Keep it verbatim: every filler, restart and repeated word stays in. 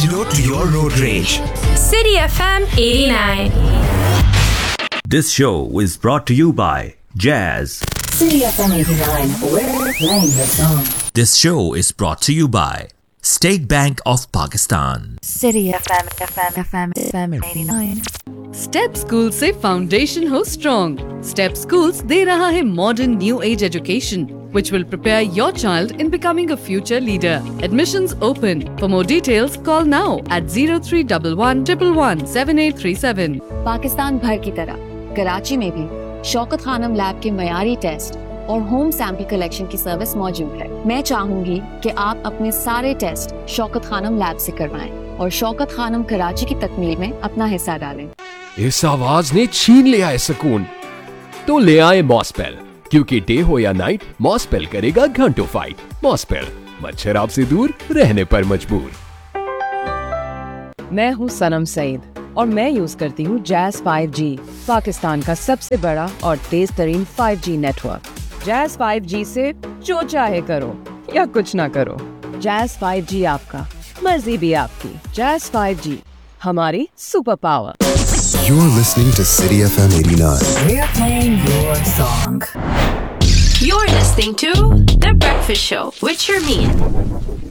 antidote to your road rage. City F M eighty-nine. This show is brought to you by Jazz. City F M eighty-nine, we're playing the song. This show is brought to you by State Bank of Pakistan. City F M, F M, F M, F M eighty-nine. Step school से foundation हो strong. Step schools दे रहा है modern new age education which will prepare your child in becoming a future leader. Admissions open. For more details, call now at zero three one one one one seven eight three seven. Pakistan भर की तरह कराची में भी Shaukat Khanam lab के मयारी test और home sample collection की service मौजूद है। मैं चाहूंगी कि आप अपने सारे टेस्ट शौकत खानम लैब से करवाएं और शौकत खानम कराची की तकमील में अपना हिस्सा डालें। इस आवाज ने छीन लिया है सुकून, तो ले आए मॉस्पेल, क्योंकि डे हो या नाइट मॉस्पेल करेगा घंटों फाइट। मॉस्पेल, मच्छर आपसे दूर, रहने पर मजबूर। मैं हूँ सनम सईद और मैं यूज करती हूँ जैज़ फाइव जी, पाकिस्तान का सबसे बड़ा और तेज तरीन five G network. Jazz five G से जो चाहे करो या कुछ ना करो, जैज़ फाइव जी आपका, मर्जी भी आपकी। जैज़ फाइव जी, हमारी super power. You're listening to City F M eighty-nine. We're playing your song. You're listening to The Breakfast Show with Sharmeen.